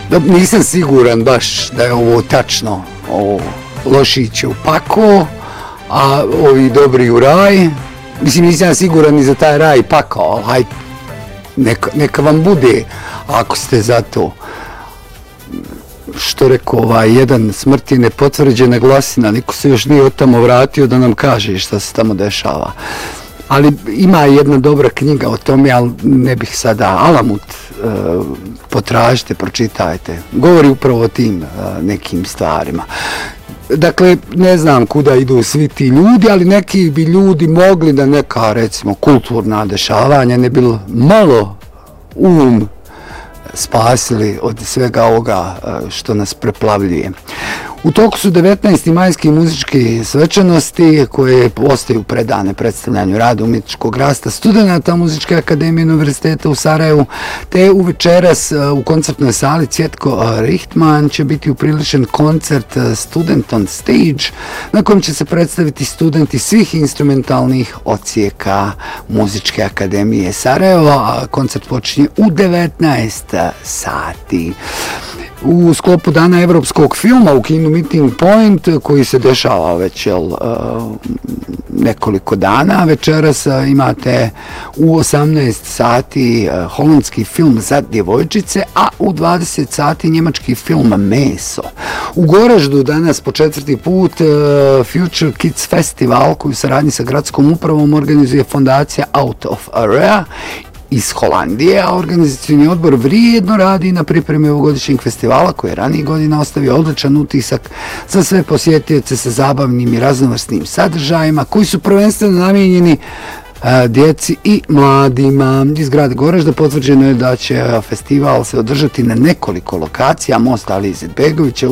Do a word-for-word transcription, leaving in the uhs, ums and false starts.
Nisam siguran baš da je ovo tačno, ovo lošiće u pakao, a ovi dobri u raj. Mislim, nisam siguran ni za taj raj i pakao, hajde, neka, neka vam bude, ako ste za to. Što rekao, ovaj, jedan smrt je nepotvrđena glasina, niko se još nije od tamo vratio da nam kaže šta se tamo dešava. Ali ima jedna dobra knjiga o tome, ali ne bih sada, Alamut, e, potražite, pročitajte. Govori upravo o tim e, nekim stvarima. Dakle, ne znam kuda idu svi ti ljudi, ali neki bi ljudi mogli da neka, recimo, kulturna dešavanja ne bi malo um spasili od svega ovoga što nas preplavljuje. U toku su devetnaeste majske muzičke svečanosti koje ostaju predane predstavljanju rada umjetničkog rasta studenata Muzičke akademije Univerziteta u Sarajevu, te u večeras u koncertnoj sali Cvjetko Richtman će biti upriličen koncert Student on Stage, na kojem će se predstaviti studenti svih instrumentalnih odsjeka Muzičke akademije Sarajevo, a koncert počinje u devetnaest sati. U sklopu Dana evropskog filma u kinu Meeting Point, koji se dešava već jel, nekoliko dana, večeras imate u osamnaest sati holandski film Za djevojčice, a u dvadeset sati njemački film Meso. U Goraždu danas po četvrti put Future Kids Festival, koji u saradnji sa gradskom upravom organizuje fondacija Out of Area iz Holandije, a organizacioni odbor vrijedno radi na pripremi ovogodišnjeg festivala koji je ranije godina ostavio odličan utisak za sve posjetioce sa zabavnim i raznovrsnim sadržajima koji su prvenstveno namijenjeni djeci i mladima. Iz grada Goražda potvrđeno je da će festival se održati na nekoliko lokacija, most Ali Izetbegovića